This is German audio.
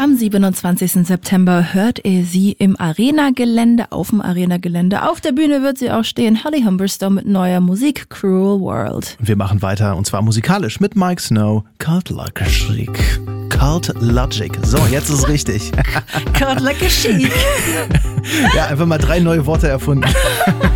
Am 27. September hört ihr sie im Arena-Gelände, auf dem Arena-Gelände. Auf der Bühne wird sie auch stehen. Holly Humberstone mit neuer Musik, Cruel World. Wir machen weiter und zwar musikalisch mit Mike Snow, Cult Like a Chic. Cult Logic. So, jetzt ist es richtig. Cult Like a Chic. Ja, einfach mal 3 neue Worte erfunden.